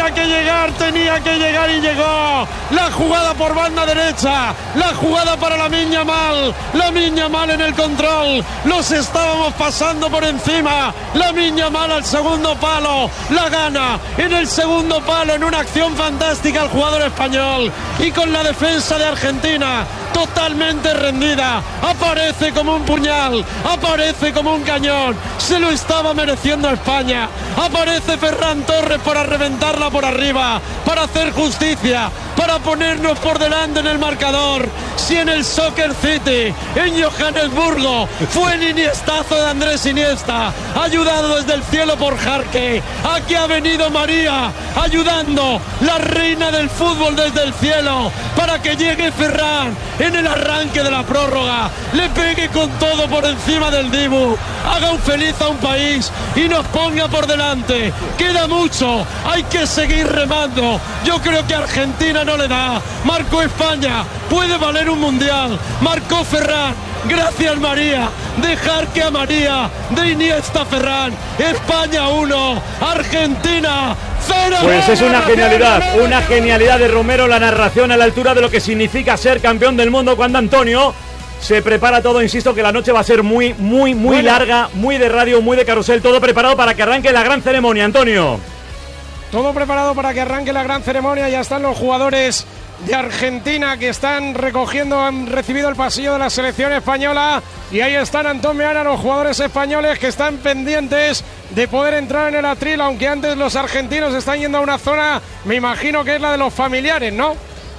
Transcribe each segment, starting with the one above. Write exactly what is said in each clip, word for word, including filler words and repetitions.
tenía que llegar, tenía que llegar y llegó. La jugada por banda derecha, la jugada para Lamine Yamal, Lamine Yamal en el control, los estábamos pasando por encima. Lamine Yamal al segundo palo, la gana en el segundo palo en una acción fantástica el jugador español, y con la defensa de Argentina totalmente rendida, aparece como un puñal, aparece como un cañón, se lo estaba mereciendo España, aparece Ferran Torres para reventarla por arriba, para hacer justicia, para ponernos por delante en el marcador. Si en el Soccer City, en Johannesburgo, fue el iniestazo de Andrés Iniesta, ayudado desde el cielo por Jarque, aquí ha venido María, ayudando, la reina del fútbol desde el cielo, para que llegue Ferran en el arranque de la prórroga, le pegue con todo por encima del Dibu, haga un feliz a un país y nos ponga por delante. Queda mucho, hay que seguir remando. Yo creo que Argentina no le da. Marcó España, puede valer un mundial. Marcó Ferran, gracias María, dejar que a María, de Iniesta Ferran. España uno, Argentina cero. Pues es una genialidad, una genialidad de Romero, la narración a la altura de lo que significa ser campeón del mundo cuando Antonio se prepara todo. Insisto que la noche va a ser muy, muy, muy bueno, larga, muy de radio, muy de carrusel, todo preparado para que arranque la gran ceremonia, Antonio. Todo preparado para que arranque la gran ceremonia, ya están los jugadores de Argentina que están recogiendo, han recibido el pasillo de la selección española, y ahí están Antón Meana, los jugadores españoles que están pendientes de poder entrar en el atril, aunque antes los argentinos están yendo a una zona, me imagino que es la de los familiares, ¿no?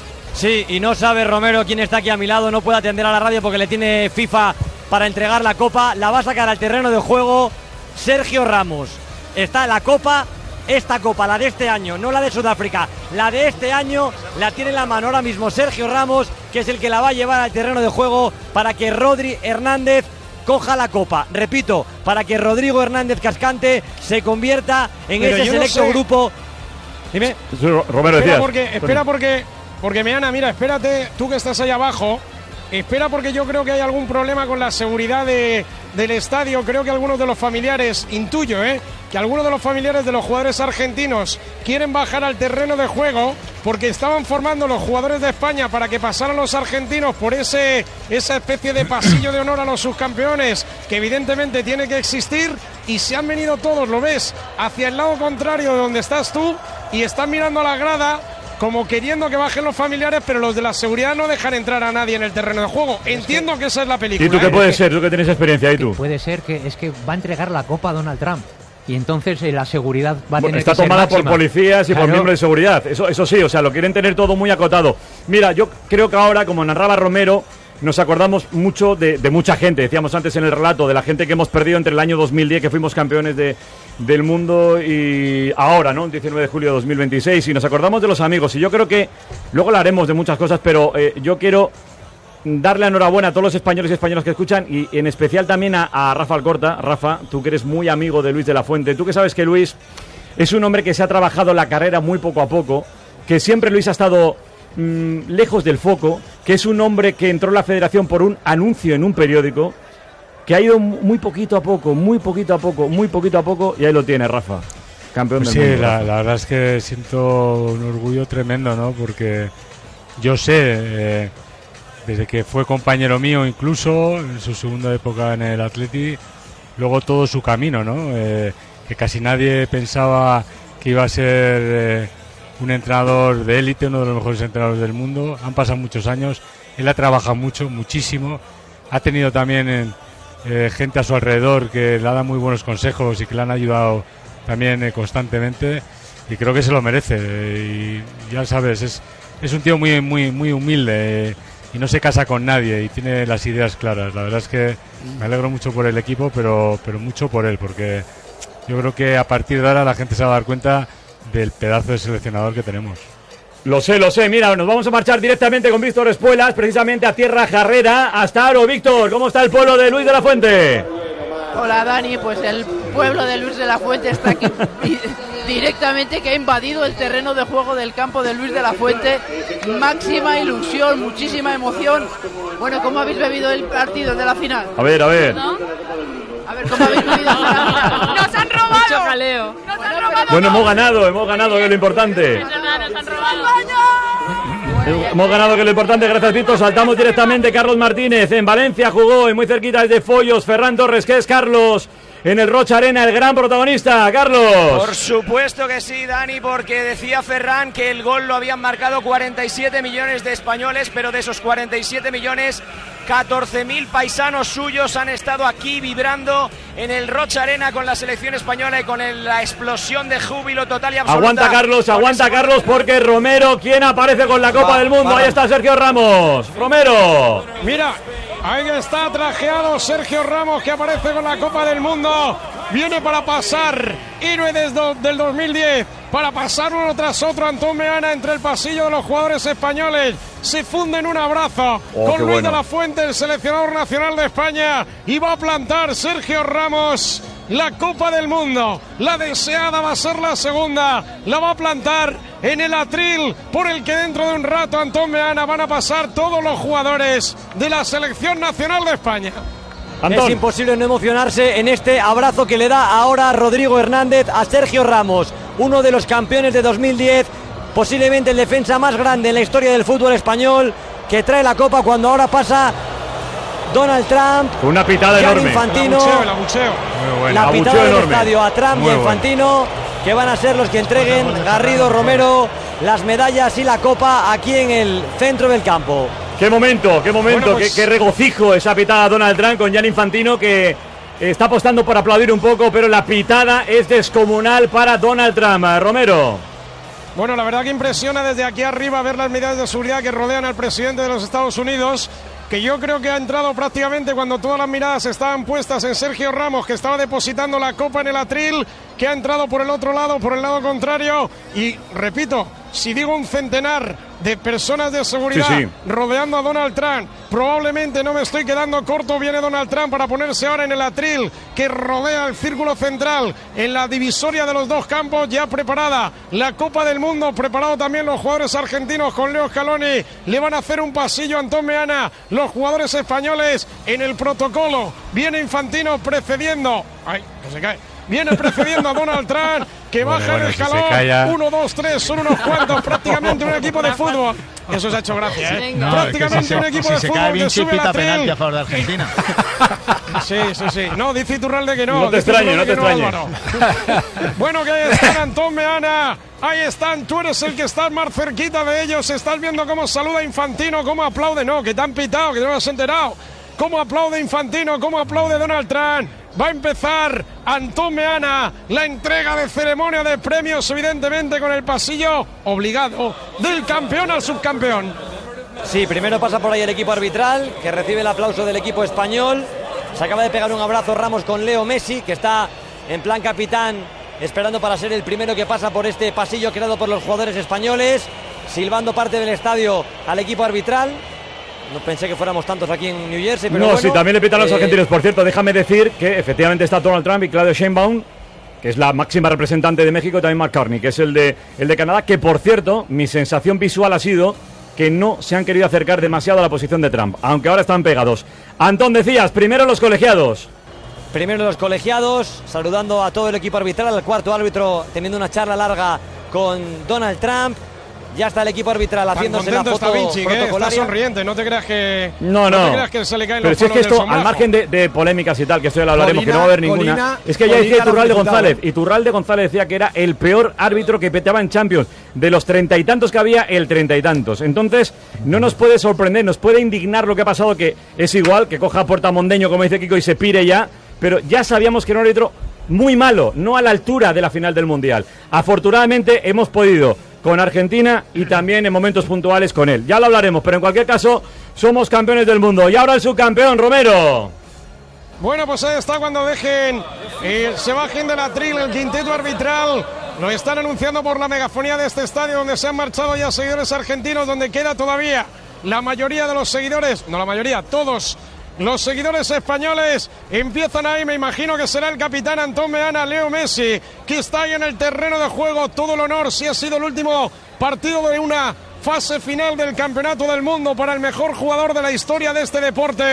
Sí, y no sabe Romero quién está aquí a mi lado, no puede atender a la radio porque le tiene FIFA para entregar la copa, la va a sacar al terreno de juego Sergio Ramos. Está la copa, esta copa, la de este año, no la de Sudáfrica, la de este año la tiene en la mano ahora mismo Sergio Ramos, que es el que la va a llevar al terreno de juego para que Rodri Hernández coja la copa. Repito, para que Rodrigo Hernández Cascante se convierta en Pero ese selecto no grupo. Dime. Romero, espera decías. porque, espera porque, porque Meana, mira, espérate, tú que estás ahí abajo. Espera porque yo creo que hay algún problema con la seguridad de, del estadio. Creo que algunos de los familiares, intuyo, ¿eh? que algunos de los familiares de los jugadores argentinos quieren bajar al terreno de juego porque estaban formando los jugadores de España para que pasaran los argentinos por ese esa especie de pasillo de honor a los subcampeones que evidentemente tiene que existir, y se han venido todos, lo ves, hacia el lado contrario de donde estás tú y están mirando a la grada como queriendo que bajen los familiares, pero los de la seguridad no dejan entrar a nadie en el terreno de juego. Entiendo que esa es la película. ¿Y tú qué ¿eh? puede ser? Tú que tienes experiencia ahí, tú. Puede ser que es que va a entregar la copa a Donald Trump. Y entonces eh, la seguridad va a tener Está que ser tomada máxima. por policías y Claro. por miembros de seguridad. Eso, eso sí, o sea, lo quieren tener todo muy acotado. Mira, yo creo que ahora, como narraba Romero, nos acordamos mucho de, de mucha gente. Decíamos antes en el relato de la gente que hemos perdido entre el año dos mil diez, que fuimos campeones de, del mundo, y ahora, ¿no? El diecinueve de julio de dos mil veintiséis. Y nos acordamos de los amigos. Y yo creo que luego hablaremos de muchas cosas, pero eh, yo quiero darle enhorabuena a todos los españoles y españolas que escuchan, y en especial también a, a Rafa Alcorta. Rafa, tú que eres muy amigo de Luis de la Fuente, tú que sabes que Luis es un hombre que se ha trabajado la carrera muy poco a poco, que siempre Luis ha estado mmm, lejos del foco, que es un hombre que entró en la federación por un anuncio en un periódico, que ha ido muy poquito a poco, muy poquito a poco, muy poquito a poco, y ahí lo tiene Rafa, campeón pues del sí, mundo. La, la verdad es que siento un orgullo tremendo, ¿no? Porque yo sé, eh, desde que fue compañero mío incluso, en su segunda época en el Atleti, luego todo su camino, ¿no? Eh, que casi nadie pensaba que iba a ser eh, un entrenador de élite, uno de los mejores entrenadores del mundo. Han pasado muchos años, él ha trabajado mucho, muchísimo, ha tenido también eh, gente a su alrededor que le ha dado muy buenos consejos y que le han ayudado también eh, constantemente, y creo que se lo merece. Eh, y ya sabes, es, es un tío muy, muy, muy humilde, eh, y no se casa con nadie y tiene las ideas claras. La verdad es que me alegro mucho por el equipo, pero, pero mucho por él, porque yo creo que a partir de ahora la gente se va a dar cuenta del pedazo de seleccionador que tenemos. Lo sé, lo sé. Mira, nos vamos a marchar directamente con Víctor Espuelas, precisamente a Tierra Jarrera, hasta Aro. Víctor, ¿cómo está el pueblo de Luis de la Fuente? Hola Dani, pues el pueblo de Luis de la Fuente está aquí directamente, que ha invadido el terreno de juego del campo de Luis de la Fuente. Máxima ilusión, muchísima emoción. Bueno, ¿cómo habéis bebido el partido de la final? A ver, a ver. ¿No? A ver, ¿cómo habéis bebido el final? ¡Nos han robado jaleo. Bueno, hemos ganado, hemos ganado, que es lo importante. Hemos ganado, que es lo importante, gracias Tito. Saltamos directamente. Carlos Martínez en Valencia jugó y muy cerquita desde Follos. Ferran Torres, que es Carlos en el Rocha Arena, el gran protagonista. Carlos. Por supuesto que sí, Dani, porque decía Ferran que el gol lo habían marcado cuarenta y siete millones de españoles, pero de esos cuarenta y siete millones, catorce mil paisanos suyos han estado aquí vibrando en el Rocha Arena con la selección española y con el, la explosión de júbilo total y absoluta. Aguanta Carlos, aguanta ese... Carlos, porque Romero, ¿quién aparece con la Copa va, del Mundo? Va. Ahí está Sergio Ramos. Romero. Mira, ahí está trajeado Sergio Ramos, que aparece con la Copa del Mundo. Viene para pasar, héroe desde del dos mil diez, para pasar uno tras otro. Antón Meana entre el pasillo de los jugadores españoles. Se funde en un abrazo oh, con Luis bueno. de la Fuente, el seleccionador nacional de España. Y va a plantar Sergio Ramos la Copa del Mundo. La deseada va a ser la segunda. La va a plantar en el atril por el que dentro de un rato, Antón Meana, van a pasar todos los jugadores de la selección nacional de España. Antón. Es imposible no emocionarse en este abrazo que le da ahora Rodrigo Hernández a Sergio Ramos, uno de los campeones de dos mil diez, posiblemente el defensa más grande en la historia del fútbol español, que trae la Copa cuando ahora pasa Donald Trump. Una pitada Gianni enorme. Infantino, el abucheo, el abucheo. Muy bueno. La pitada del enorme. Estadio a Trump Muy y a Infantino, bueno. que van a ser los que entreguen Garrido, Romero, las medallas y la Copa aquí en el centro del campo. Qué momento, qué momento, bueno, pues... qué, qué regocijo esa pitada a Donald Trump con Gianni Infantino, que está apostando por aplaudir un poco, pero la pitada es descomunal para Donald Trump. Romero. Bueno, la verdad que impresiona desde aquí arriba ver las medidas de seguridad que rodean al presidente de los Estados Unidos, que yo creo que ha entrado prácticamente cuando todas las miradas estaban puestas en Sergio Ramos, que estaba depositando la copa en el atril, que ha entrado por el otro lado, por el lado contrario, y repito, si digo un centenar de personas de seguridad sí, sí. rodeando a Donald Trump, probablemente no me estoy quedando corto. Viene Donald Trump para ponerse ahora en el atril que rodea el círculo central, en la divisoria de los dos campos, ya preparada la Copa del Mundo, preparado también los jugadores argentinos con Leo Scaloni. Le van a hacer un pasillo a Antón Meana, los jugadores españoles en el protocolo. Viene Infantino precediendo, ay, que se cae. Viene precediendo a Donald Trump, que baja bueno, bueno, el escalón. Si uno, dos, tres, son unos cuantos, prácticamente un equipo de fútbol. Eso se ha hecho gracia, ¿eh? No, prácticamente es que si un equipo si de se fútbol cae bien, que sube la penalti a favor de Argentina. Sí, sí, sí. No, dice Iturralde que no. No te extrañes, no te extrañes. No, bueno, que ahí están Antón Meana. Ahí están, tú eres el que estás más cerquita de ellos. Estás viendo cómo saluda Infantino, cómo aplaude. No, que te han pitado, que no lo has enterado. Cómo aplaude Infantino, cómo aplaude Donald Trump. Va a empezar Antón Meana, la entrega de ceremonia de premios, evidentemente con el pasillo obligado del campeón al subcampeón. Sí, primero pasa por ahí el equipo arbitral, que recibe el aplauso del equipo español. Se acaba de pegar un abrazo Ramos con Leo Messi, que está en plan capitán, esperando para ser el primero que pasa por este pasillo creado por los jugadores españoles, silbando parte del estadio al equipo arbitral. No pensé que fuéramos tantos aquí en New Jersey, pero no, bueno, sí, también le pitan eh... los argentinos. Por cierto, déjame decir que efectivamente está Donald Trump y Claudia Sheinbaum, que es la máxima representante de México, y también Mark Carney, que es el de, el de Canadá, que por cierto, mi sensación visual ha sido que no se han querido acercar demasiado a la posición de Trump, aunque ahora están pegados. Antón, decías, primero los colegiados. Primero los colegiados, saludando a todo el equipo arbitral, al cuarto árbitro teniendo una charla larga con Donald Trump. Ya está el equipo arbitral haciéndose la foto Vinci, protocolaria. Está sonriente, no te creas que no, no, no te creas que se le caen pero los si es que esto, al margen de, de polémicas y tal, que esto ya lo hablaremos, Colina, que no va a haber ninguna. Colina, es que ya decía Iturralde González, Iturralde González decía que era el peor árbitro que peteaba en Champions. De los treinta y tantos que había, el treinta y tantos. Entonces, no nos puede sorprender, nos puede indignar lo que ha pasado, que es igual, que coja a Portamondeño, como dice Kiko, y se pire ya, pero ya sabíamos que era un árbitro muy malo, no a la altura de la final del Mundial. Afortunadamente hemos podido con Argentina y también en momentos puntuales con él. Ya lo hablaremos, pero en cualquier caso somos campeones del mundo. Y ahora el subcampeón, Romero. Bueno, pues ahí está cuando dejen, eh, se bajen del atril el quinteto arbitral. Lo están anunciando por la megafonía de este estadio, donde se han marchado ya seguidores argentinos, donde queda todavía la mayoría de los seguidores, no la mayoría, todos los seguidores españoles. Empiezan ahí, me imagino que será el capitán Antón Meana, Leo Messi, que está ahí en el terreno de juego. Todo el honor, si ha sido el último partido de una fase final del Campeonato del Mundo para el mejor jugador de la historia de este deporte.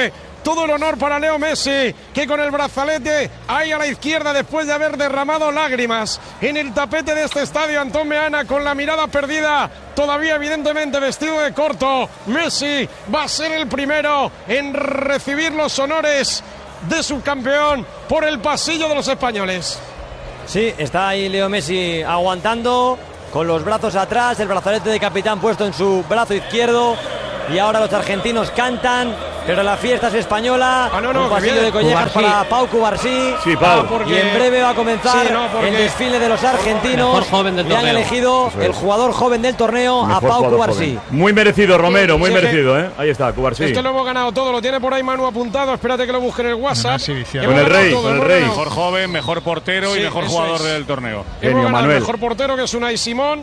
todo el honor para Leo Messi, que con el brazalete ahí a la izquierda, después de haber derramado lágrimas en el tapete de este estadio, Antón Meana, con la mirada perdida, todavía evidentemente vestido de corto. Messi va a ser el primero en recibir los honores de subcampeón por el pasillo de los españoles. Sí, está ahí Leo Messi aguantando, con los brazos atrás, el brazalete de capitán puesto en su brazo izquierdo, y ahora los argentinos cantan, pero la fiesta es española. Ah, no, no, un pasillo de collejas Cubarsí. para Pau Cubarsí. Sí, Pau. Ah, porque... Y en breve va a comenzar Sí, no, porque... el desfile de los argentinos. Mejor joven del Le han torneo. elegido Eso es. el jugador joven del torneo, a Mejor Pau jugador Cubarsí. joven. Muy merecido, Romero, muy Sí, es que- merecido, ¿eh? Ahí está, Cubarsí. Es que lo hemos ganado todo, lo tiene por ahí Manu apuntado, espérate que lo busque en el WhatsApp. Una exhibición. Hemos Con el ganado rey, todo, con el hemos rey. ganado. Mejor joven, mejor portero Sí, y mejor eso jugador es. del torneo. Genio, Hemos ganado Manuel. el mejor portero, que es Unai Simón,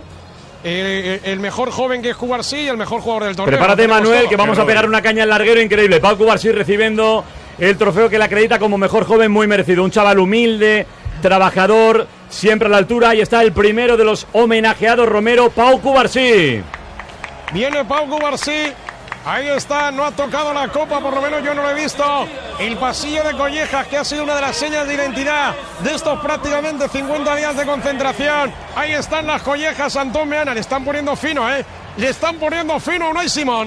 eh, el mejor joven, que es Cubarsí, y el mejor jugador del torneo. Prepárate, Lo tenemos Manuel, todo. que vamos a pegar una caña al larguero increíble. Pau Cubarsí recibiendo el trofeo que le acredita como mejor joven, muy merecido. Un chaval humilde, trabajador, siempre a la altura. Y está el primero de los homenajeados, Romero, Pau Cubarsí. Viene Pau Cubarsí. Ahí está, no ha tocado la copa, por lo menos yo no lo he visto. El pasillo de collejas, que ha sido una de las señas de identidad de estos prácticamente cincuenta días de concentración. Ahí están las collejas, Antón Meana. Le están poniendo fino, ¿eh? Le están poniendo fino a Unai Simón.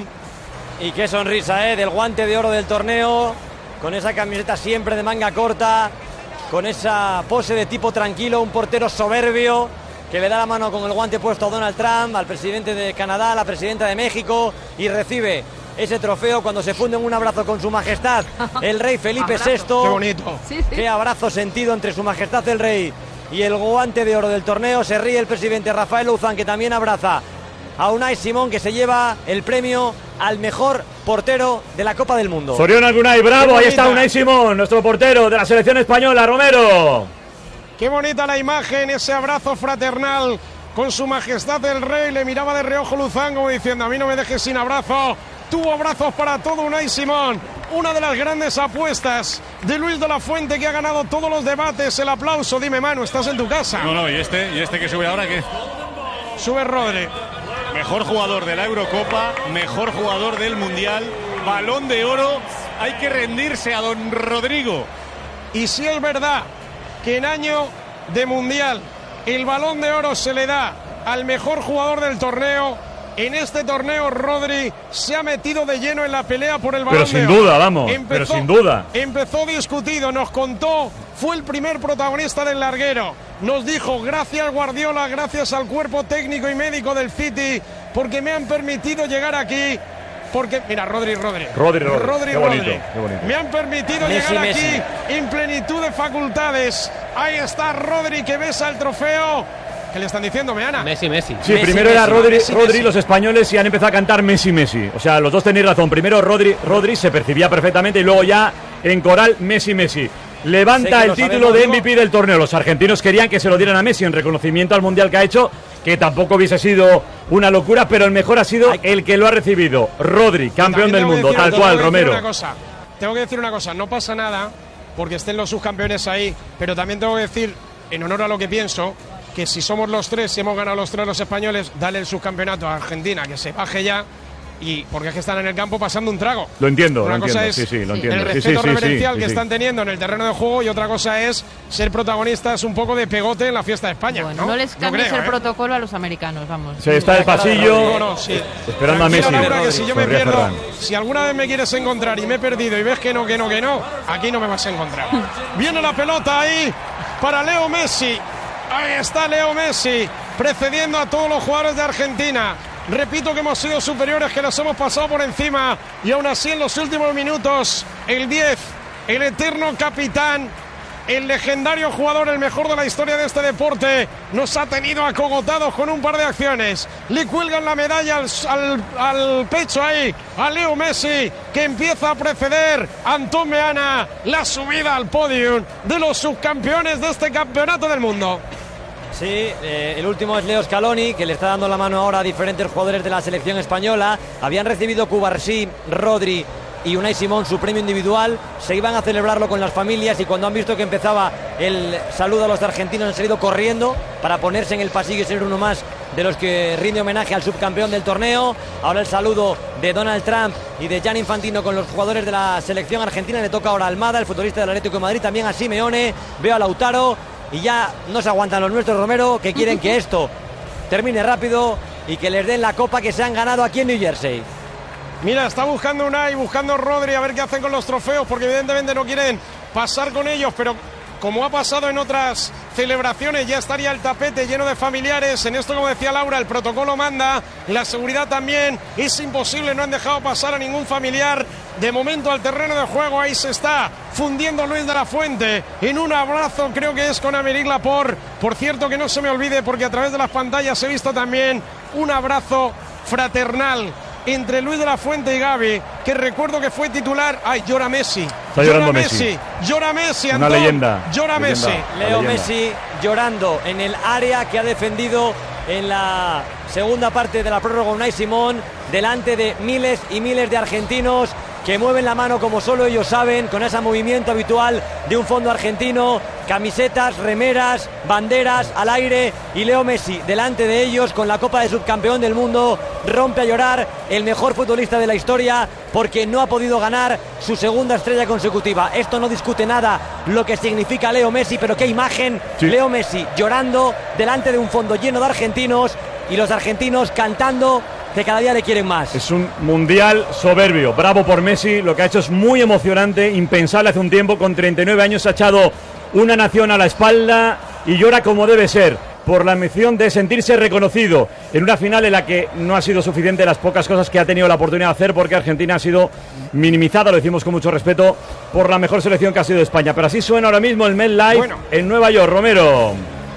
Y qué sonrisa, ¿eh? Del guante de oro del torneo, con esa camiseta siempre de manga corta, con esa pose de tipo tranquilo, un portero soberbio que le da la mano con el guante puesto a Donald Trump, al presidente de Canadá, a la presidenta de México, y recibe ese trofeo cuando se funde en un abrazo con su majestad el rey Felipe Abrazo. sexto. Qué bonito. Sí, sí. Qué abrazo sentido entre su majestad el rey y el guante de oro del torneo. Se ríe el presidente Rafael Luzán, que también abraza a Unai Simón, que se lleva el premio al mejor portero de la Copa del Mundo. Zorión Unai, bravo, Qué ahí está bonita. Unai Simón, nuestro portero de la selección española, Romero. Qué bonita la imagen, ese abrazo fraternal con su majestad el rey. Le miraba de reojo Luzán como diciendo: a mí no me dejes sin abrazo. Tuvo abrazos para todo Unai Simón. Una de las grandes apuestas de Luis de la Fuente, que ha ganado todos los debates. El aplauso, dime Manu, estás en tu casa. No, no, y este, y este que sube ahora, que Sube Rodri. mejor jugador de la Eurocopa, mejor jugador del Mundial, Balón de Oro. Hay que rendirse a don Rodrigo. Y si es verdad que en año de Mundial el Balón de Oro se le da al mejor jugador del torneo, en este torneo Rodri se ha metido de lleno en la pelea por el Balón Pero sin de Oro. duda, vamos, pero sin duda. Empezó discutido, nos contó, fue el primer protagonista del larguero. Nos dijo: gracias Guardiola, gracias al cuerpo técnico y médico del City, porque me han permitido llegar aquí. Porque, mira, Rodri, Rodri. Rodri, Rodri. Qué bonito, qué bonito. Me han permitido Messi, llegar Messi. aquí en plenitud de facultades. Ahí está Rodri, que besa el trofeo. ¿Qué le están diciendo, Meana? Messi, Messi. Sí, Messi, primero Messi, era Rodri, Messi, Rodri Messi. los españoles, y han empezado a cantar Messi, Messi. O sea, los dos tenéis razón. Primero Rodri, Rodri se percibía perfectamente, y luego ya en coral Messi, Messi. Sé Levanta que el lo título sabemos, de digo. M V P del torneo. Los argentinos querían que se lo dieran a Messi en reconocimiento al mundial que ha hecho, que tampoco hubiese sido una locura, pero el mejor ha sido el que lo ha recibido. Rodri, campeón También del tengo que mundo, decir- tal tengo cual, que decir Romero. una cosa, tengo que decir una cosa, no pasa nada porque estén los subcampeones ahí, pero también tengo que decir, en honor a lo que pienso, que si somos los tres, si hemos ganado los tres los españoles, dale el subcampeonato a Argentina, que se baje ya, y porque es que están en el campo pasando un trago. Lo entiendo, Una lo cosa entiendo, es sí, sí, lo sí, entiendo. el Sí, respeto sí, sí, reverencial sí, que sí. están teniendo en el terreno de juego, y otra cosa es ser protagonistas un poco de pegote en la fiesta de España. Bueno, no, no les Yo cambies creo, el ¿eh? protocolo a los americanos, vamos. Se está el pasillo No, no, sí. esperando a Tranquila, Messi. Laura, que si yo me Sonríe pierdo, Ferran. si alguna vez me quieres encontrar y me he perdido y ves que no, que no, que no, aquí no me vas a encontrar. Viene la pelota ahí para Leo Messi. Ahí está Leo Messi, precediendo a todos los jugadores de Argentina. Repito que hemos sido superiores, que los hemos pasado por encima, y aún así en los últimos minutos el diez, el eterno capitán, el legendario jugador, el mejor de la historia de este deporte, nos ha tenido acogotados con un par de acciones. Le cuelgan la medalla al, al, al pecho ahí a Leo Messi, que empieza a preceder a Antón Meana, la subida al podium de los subcampeones de este campeonato del mundo. Sí, eh, el último es Leo Scaloni, que le está dando la mano ahora a diferentes jugadores de la selección española. Habían recibido Cubarsí, Rodri y Unai Simón su premio individual. Se iban a celebrarlo con las familias, y cuando han visto que empezaba el saludo a los argentinos han salido corriendo para ponerse en el pasillo y ser uno más de los que rinde homenaje al subcampeón del torneo. Ahora el saludo de Donald Trump y de Gianni Infantino con los jugadores de la selección argentina. Le toca ahora a Almada, el futbolista del Atlético de Madrid, también a Simeone, veo a Lautaro, y ya no se aguantan los nuestros, Romero, que quieren que esto termine rápido y que les den la copa que se han ganado aquí en New Jersey. Mira, está buscando Unai, buscando Rodri, a ver qué hacen con los trofeos, porque evidentemente no quieren pasar con ellos, pero como ha pasado en otras celebraciones, ya estaría el tapete lleno de familiares. En esto, como decía Laura, el protocolo manda, la seguridad también, es imposible, no han dejado pasar a ningún familiar. De momento al terreno de juego, ahí se está fundiendo Luis de la Fuente en un abrazo, creo que es con Aymeric Laporte. Por cierto, que no se me olvide, porque a través de las pantallas he visto también un abrazo fraternal entre Luis de la Fuente y Gavi, que recuerdo que fue titular. Ay, llora Messi. Está llorando llora Messi. Messi. Llora Messi, Una Antón. leyenda. Llora leyenda. Messi. Leo leyenda. Messi llorando en el área que ha defendido en la segunda parte de la prórroga Unai Simón, delante de miles y miles de argentinos que mueven la mano como solo ellos saben, con ese movimiento habitual de un fondo argentino, camisetas, remeras, banderas al aire, y Leo Messi delante de ellos con la Copa de Subcampeón del Mundo rompe a llorar, el mejor futbolista de la historia, porque no ha podido ganar su segunda estrella consecutiva. Esto no discute nada lo que significa Leo Messi, pero qué imagen, sí. Leo Messi llorando delante de un fondo lleno de argentinos, y los argentinos cantando que cada día le quieren más. Es un mundial soberbio, bravo por Messi, lo que ha hecho es muy emocionante, impensable hace un tiempo. Con treinta y nueve años ha echado una nación a la espalda y llora como debe ser, por la emoción de sentirse reconocido en una final en la que no ha sido suficiente las pocas cosas que ha tenido la oportunidad de hacer, porque Argentina ha sido minimizada, lo decimos con mucho respeto, por la mejor selección que ha sido España. Pero así suena ahora mismo el MetLife bueno. en Nueva York, Romero.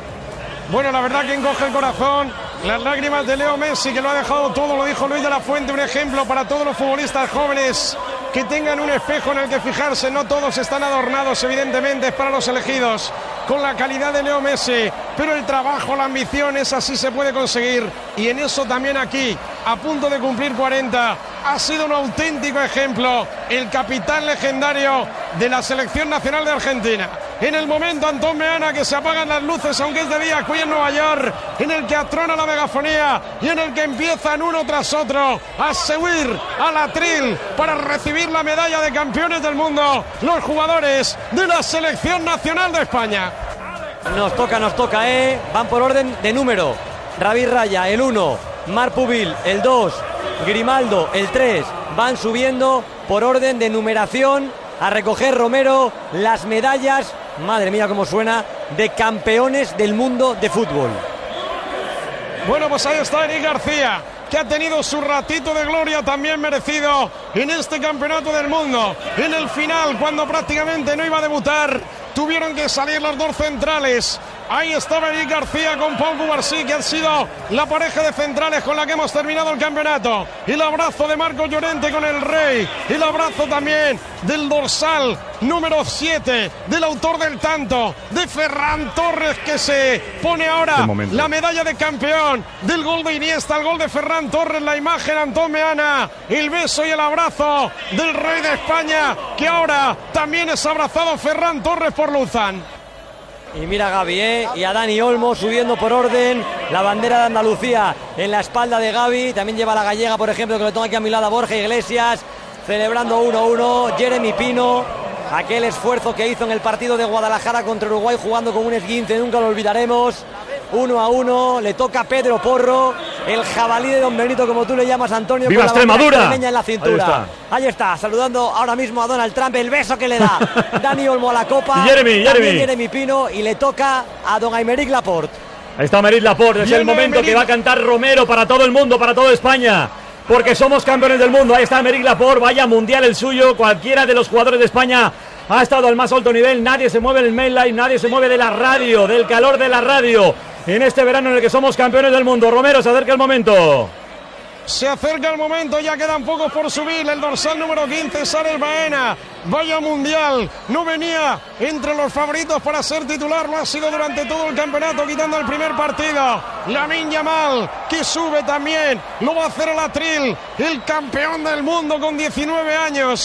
Bueno, la verdad que encoge el corazón las lágrimas de Leo Messi, que lo ha dejado todo, lo dijo Luis de la Fuente, un ejemplo para todos los futbolistas jóvenes que tengan un espejo en el que fijarse. No todos están adornados, evidentemente, es para los elegidos con la calidad de Leo Messi, pero el trabajo, la ambición, esa sí se puede conseguir, y en eso también aquí, a punto de cumplir cuarenta, ha sido un auténtico ejemplo el capitán legendario de la selección nacional de Argentina. En el momento, Antón Meana, que se apagan las luces, aunque es de día, aquí en Nueva York, en el que atrona la megafonía y en el que empiezan uno tras otro a subir al atril para recibir la medalla de campeones del mundo los jugadores de la selección nacional de España. Nos toca, nos toca, ¿eh? Van por orden de número. Ravi Raya, el uno. Marc Pubil, el dos. Grimaldo, el tres. Van subiendo por orden de numeración a recoger, Romero, las medallas, madre mía cómo suena, de campeones del mundo de fútbol. Bueno, pues ahí está Eric García, que ha tenido su ratito de gloria también merecido en este campeonato del mundo. En el final, cuando prácticamente no iba a debutar, tuvieron que salir los dos centrales. Ahí estaba Eric García con Pau Cubarsí, que han sido la pareja de centrales con la que hemos terminado el campeonato. El abrazo de Marco Llorente con el Rey. El abrazo también del dorsal número siete, del autor del tanto, de Ferran Torres, que se pone ahora la medalla de campeón del gol de Iniesta, el gol de Ferran Torres, la imagen Antón Meana, el beso y el abrazo del Rey de España, que ahora también es abrazado Ferran Torres por Luzán. Y mira a Gavi, ¿eh? Y a Dani Olmo subiendo por orden, la bandera de Andalucía en la espalda de Gavi. También lleva la gallega, por ejemplo, que le toma aquí a mi lado a Borja Iglesias, celebrando uno uno. Jeremy Pino, aquel esfuerzo que hizo en el partido de Guadalajara contra Uruguay jugando con un esguince, nunca lo olvidaremos. Uno a uno, le toca a Pedro Porro, el jabalí de Don Benito, como tú le llamas, Antonio. ¡Viva Extremadura! En la cintura. Ahí está. Ahí está, saludando ahora mismo a Donald Trump, el beso que le da Dani Olmo a la copa. Y Jeremy, Jeremy. Jeremy Pino, y le toca a don Aymeric Laporte. Ahí está Aymeric Laporte, es el momento Aymeric que va a cantar Romero para todo el mundo, para toda España, porque somos campeones del mundo. Ahí está Aymeric Laporte, vaya mundial el suyo. Cualquiera de los jugadores de España ha estado al más alto nivel. Nadie se mueve en el MetLife, nadie se mueve de la radio, del calor de la radio, en este verano en el que somos campeones del mundo. Romero, se acerca el momento. Se acerca el momento, ya quedan pocos por subir. El dorsal número quince, Sárez Baena. Vaya mundial, no venía entre los favoritos para ser titular, lo ha sido durante todo el campeonato, quitando el primer partido. Lamine Yamal, que sube también, lo va a hacer el atril, el campeón del mundo con diecinueve años.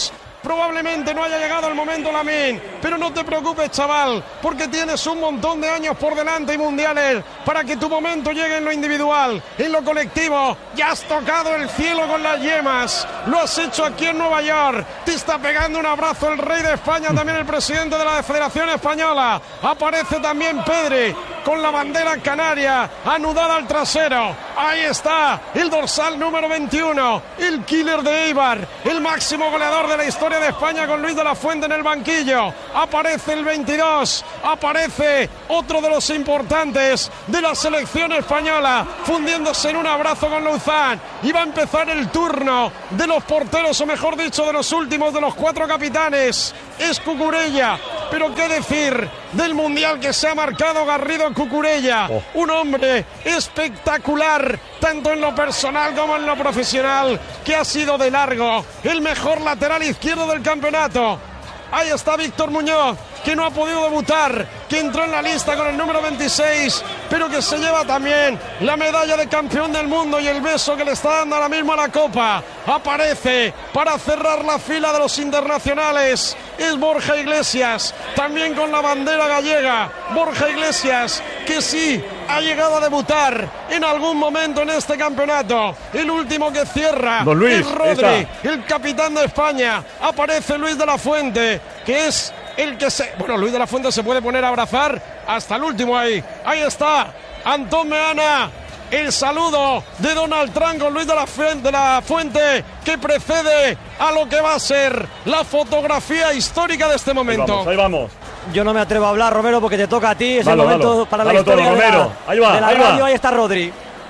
Probablemente no haya llegado el momento, Lamine, pero no te preocupes, chaval, porque tienes un montón de años por delante y mundiales para que tu momento llegue en lo individual, en lo colectivo. Ya has tocado el cielo con las yemas, lo has hecho aquí en Nueva York. Te está pegando un abrazo el rey de España, también el presidente de la Federación Española. Aparece también Pedri con la bandera canaria anudada al trasero. Ahí está el dorsal número veintiuno, el killer de Eibar, el máximo goleador de la historia de España, con Luis de la Fuente en el banquillo. Aparece el veintidós, aparece otro de los importantes de la selección española, fundiéndose en un abrazo con Luzán. Y va a empezar el turno de los porteros, o mejor dicho, de los últimos de los cuatro capitanes. Es Cucurella, pero qué decir del mundial que se ha marcado Garrido Cucurella, oh. Un hombre espectacular, tanto en lo personal como en lo profesional, que ha sido de largo el mejor lateral izquierdo del campeonato. Ahí está Víctor Muñoz, que no ha podido debutar, que entró en la lista con el número veintiséis, pero que se lleva también la medalla de campeón del mundo y el beso que le está dando ahora mismo a la Copa. Aparece para cerrar la fila de los internacionales, es Borja Iglesias, también con la bandera gallega. Borja Iglesias, que sí ha llegado a debutar en algún momento en este campeonato. El último que cierra Don Luis, es Rodri, está. el capitán de España. Aparece Luis de la Fuente, que es el que se... Bueno, Luis de la Fuente se puede poner a abrazar hasta el último ahí. Ahí está Antón Meana. El saludo de Donald Trump con Luis de la, Fuente, de la Fuente, que precede a lo que va a ser la fotografía histórica de este momento. Ahí vamos, ahí vamos. Yo no me atrevo a hablar, Romero, porque te toca a ti. Es dalo, el momento dalo, para dalo la historia todo, de, Romero. la, Ahí va, de la ahí radio. va. Ahí está Rodri.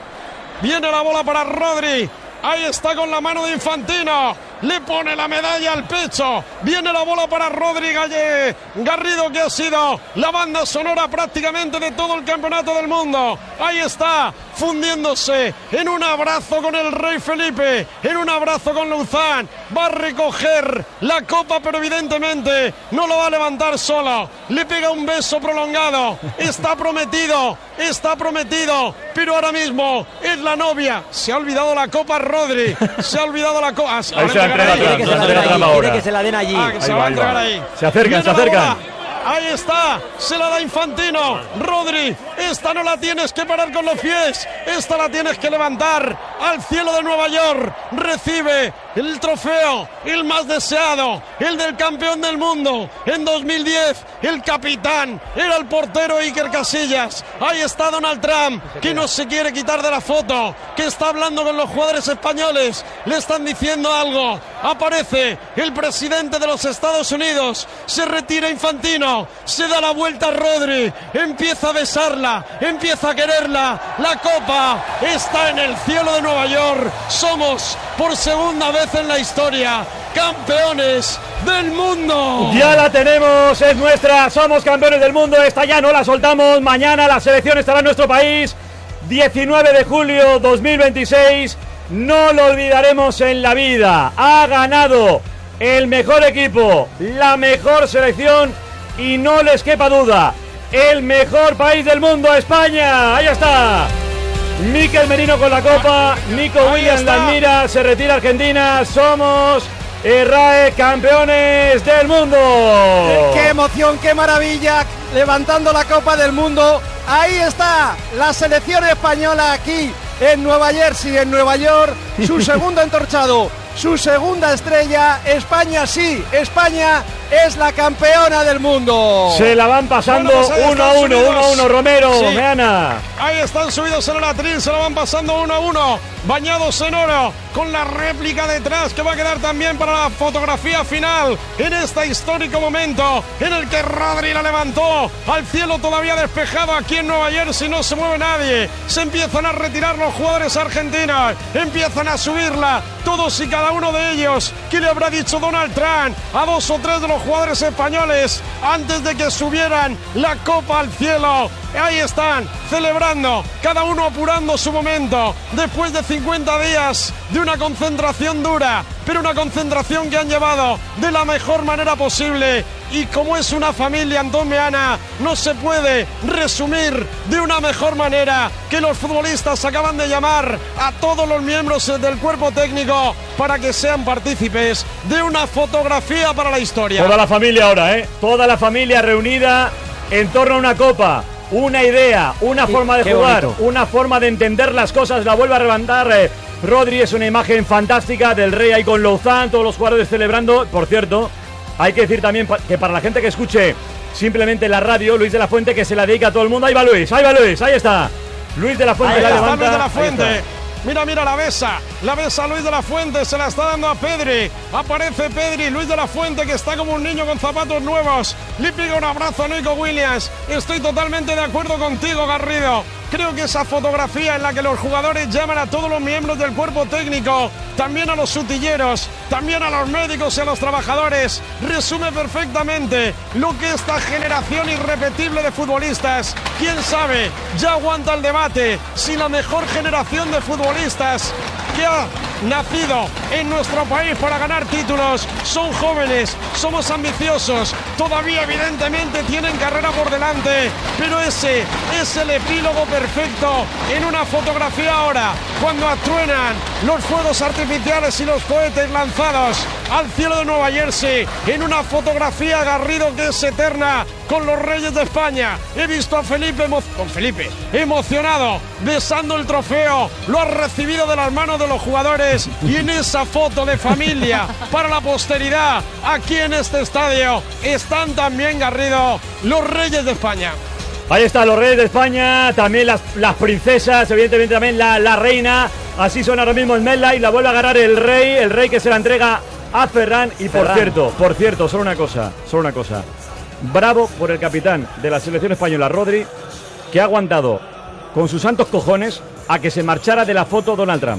Viene la bola para Rodri. Ahí está con la mano de Infantino. Le pone la medalla al pecho. Viene la bola para Rodri Galle Garrido, que ha sido la banda sonora prácticamente de todo el campeonato del mundo. Ahí está, fundiéndose en un abrazo con el rey Felipe, en un abrazo con Luzán. Va a recoger la copa, pero evidentemente no lo va a levantar solo. Le pega un beso prolongado. Está prometido, está prometido, pero ahora mismo es la novia. Se ha olvidado la copa Rodri. Se ha olvidado la copa. Quiere que se la den allí. Quiere que se la den allí. Ah, que se va a entregar ahí. Se acercan, se acercan. Ahí está, se la da Infantino. Rodri, esta no la tienes que parar con los pies, esta la tienes que levantar al cielo de Nueva York. Recibe el trofeo, el más deseado, el del campeón del mundo. En dos mil diez, el capitán era el portero Iker Casillas. Ahí está Donald Trump, que no se quiere quitar de la foto, que está hablando con los jugadores españoles. Le están diciendo algo. Aparece el presidente de los Estados Unidos. Se retira Infantino. Se da la vuelta a Rodri. Empieza a besarla. Empieza a quererla. La copa está en el cielo de Nueva York. Somos, por segunda vez en la historia, campeones del mundo. Ya la tenemos, es nuestra. Somos campeones del mundo. Esta ya no la soltamos. Mañana la selección estará en nuestro país. diecinueve de julio dos mil veintiséis. No lo olvidaremos en la vida. Ha ganado el mejor equipo, la mejor selección y no les quepa duda, el mejor país del mundo, España. Ahí está. Mikel Merino con la copa, Nico Williams la admira, se retira Argentina. Somos R A E campeones del mundo. ¡Qué emoción, qué maravilla! Levantando la copa del mundo. Ahí está la selección española aquí en Nueva Jersey, en Nueva York. Su segundo entorchado, su segunda estrella. España sí, España es la campeona del mundo. Se la van pasando bueno, pues uno a uno, uno a uno, Romero, sí. Meana. Ahí están subidos en el atril, se la van pasando uno a uno, bañados en oro, con la réplica detrás que va a quedar también para la fotografía final en este histórico momento en el que Rodri la levantó al cielo todavía despejado aquí en Nueva Jersey. No se mueve nadie, se empiezan a retirar los jugadores argentinos, empiezan a subirla todos y cada uno de ellos. ¿Qué le habrá dicho Donald Trump a dos o tres de los jugadores españoles antes de que subieran la copa al cielo? Ahí están, celebrando, cada uno apurando su momento, después de cincuenta días de una concentración dura, pero una concentración que han llevado de la mejor manera posible. Y como es una familia, Antón Meana, no se puede resumir de una mejor manera que los futbolistas acaban de llamar a todos los miembros del cuerpo técnico para que sean partícipes de una fotografía para la historia. Toda la familia ahora, ¿eh? Toda la familia reunida en torno a una copa, una idea, una sí, forma de jugar, bonito. Una forma de entender las cosas. La vuelve a levantar eh, Rodri, es una imagen fantástica del Rey ahí con Louzán, todos los jugadores celebrando. Por cierto, hay que decir también que para la gente que escuche simplemente la radio, Luis de la Fuente, que se la dedica a todo el mundo. Ahí va Luis, ahí va Luis, ahí está. Luis de la Fuente, ahí la está levanta. Luis de la Fuente. Mira, mira, la besa, la besa Luis de la Fuente, se la está dando a Pedri, aparece Pedri, Luis de la Fuente que está como un niño con zapatos nuevos, le pega un abrazo a Nico Williams. Estoy totalmente de acuerdo contigo, Garrido. Creo que esa fotografía en la que los jugadores llaman a todos los miembros del cuerpo técnico, también a los utilleros, también a los médicos y a los trabajadores, resume perfectamente lo que esta generación irrepetible de futbolistas, quién sabe, ya aguanta el debate si la mejor generación de futbolistas que ha nacido en nuestro país para ganar títulos, son jóvenes, somos ambiciosos, todavía evidentemente tienen carrera por delante, pero ese es el epílogo perfecto en una fotografía ahora, cuando atruenan los fuegos artificiales y los cohetes lanzados al cielo de Nueva Jersey, en una fotografía, Garrido, que es eterna, con los Reyes de España. He visto a Felipe, emo- con Felipe emocionado, besando el trofeo, lo ha recibido de las manos de los jugadores, y en esa foto de familia para la posteridad, aquí en este estadio, están también, Garrido, los Reyes de España. Ahí están los Reyes de España, también las, las princesas, evidentemente también la, la reina. Así suena ahora mismo el medley, la vuelve a agarrar el Rey, el Rey que se la entrega a Ferran. Y por Ferran. cierto, por cierto, solo una cosa, solo una cosa. Bravo por el capitán de la selección española, Rodri, que ha aguantado con sus santos cojones a que se marchara de la foto Donald Trump.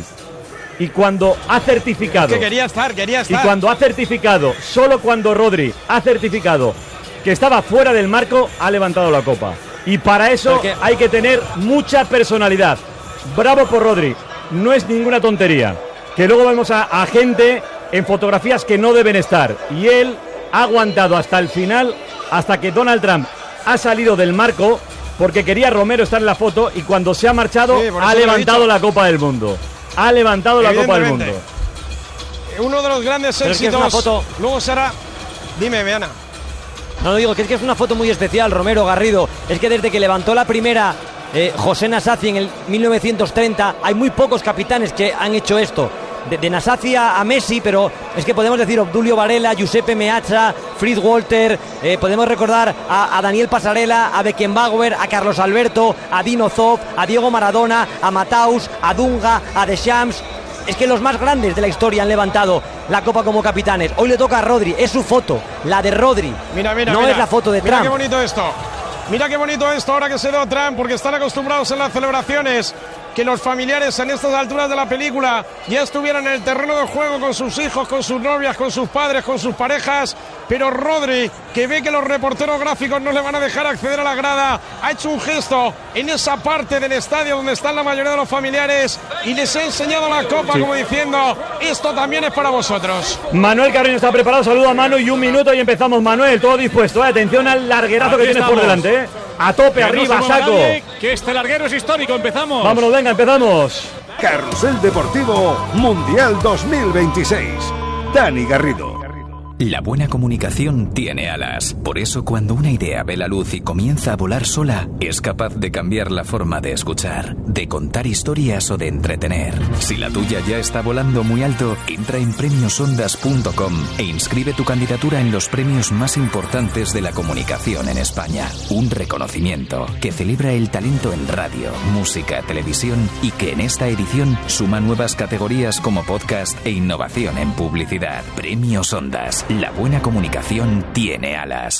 Y cuando ha certificado... Que quería estar, quería estar. Y cuando ha certificado, solo cuando Rodri ha certificado que estaba fuera del marco, ha levantado la copa. Y para eso que... hay que tener mucha personalidad. Bravo por Rodri. No es ninguna tontería. Que luego vemos a, a gente en fotografías que no deben estar. Y él ha aguantado hasta el final, hasta que Donald Trump ha salido del marco, porque quería Romero estar en la foto, y cuando se ha marchado, sí, ha levantado la Copa del Mundo. Ha levantado la Copa del Mundo. Uno de los grandes Pero éxitos. Es que es una foto... Luego será... Dime, Meana. No, no digo que es que es una foto muy especial, Romero, Garrido. Es que desde que levantó la primera eh, José Nasazzi en el mil novecientos treinta, hay muy pocos capitanes que han hecho esto. De, de Nasazzi a, a Messi, pero es que podemos decir Obdulio Varela, Giuseppe Meazza, Fritz Walter, eh, podemos recordar a, a Daniel Pasarela, a Beckenbauer, a Carlos Alberto, a Dino Zoff, a Diego Maradona, a Mataus, a Dunga, a Deschamps. Es que los más grandes de la historia han levantado la copa como capitanes. Hoy le toca a Rodri, es su foto, la de Rodri. Mira, mira, no mira, es la foto de mira Trump. Mira qué bonito esto. Mira qué bonito esto ahora que se dio Trump, porque están acostumbrados en las celebraciones que los familiares en estas alturas de la película ya estuvieran en el terreno de juego con sus hijos, con sus novias, con sus padres, con sus parejas. Pero Rodri, que ve que los reporteros gráficos no le van a dejar acceder a la grada, ha hecho un gesto en esa parte del estadio donde están la mayoría de los familiares y les ha enseñado la copa, sí, como diciendo, esto también es para vosotros. Manuel Carreño está preparado, saludo a Manu y un minuto y empezamos. Manuel, todo dispuesto, ¿eh? Atención al larguerazo Aquí que tienes por delante, ¿eh? A tope, que arriba, no saco. Nadie, que este larguero es histórico, empezamos. Vámonos, venga, empezamos. Carrusel Deportivo Mundial dos mil veintiséis. Dani Garrido. La buena comunicación tiene alas. Por eso, cuando una idea ve la luz y comienza a volar sola, es capaz de cambiar la forma de escuchar, de contar historias o de entretener. Si la tuya ya está volando muy alto, entra en premios ondas punto com e inscribe tu candidatura en los premios más importantes de la comunicación en España. Un reconocimiento que celebra el talento en radio, música, televisión y que en esta edición suma nuevas categorías como podcast e innovación en publicidad. Premios Ondas. La buena comunicación tiene alas.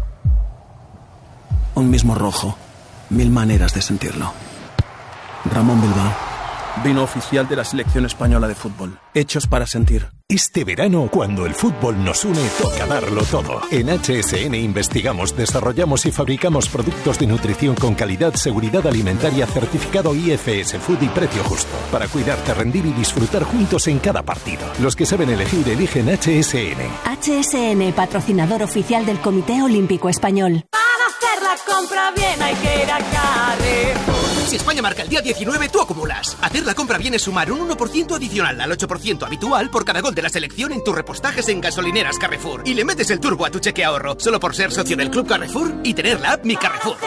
Un mismo rojo, mil maneras de sentirlo. Ramón Bilbao, vino oficial de la selección española de fútbol. Hechos para sentir. Este verano, cuando el fútbol nos une, toca darlo todo. En H S N investigamos, desarrollamos y fabricamos productos de nutrición con calidad, seguridad alimentaria, certificado I F S Food y precio justo. Para cuidarte, rendir y disfrutar juntos en cada partido. Los que saben elegir, eligen H S N. H S N, patrocinador oficial del Comité Olímpico Español. Para hacer la compra bien hay que ir a Carrefour. Si España marca el día diecinueve, tú acumulas. Hacer la compra bien es sumar un uno por ciento adicional al ocho por ciento habitual por cada gol de la selección en tus repostajes en gasolineras Carrefour. Y le metes el turbo a tu cheque ahorro, solo por ser socio del Club Carrefour y tener la app Mi Carrefour.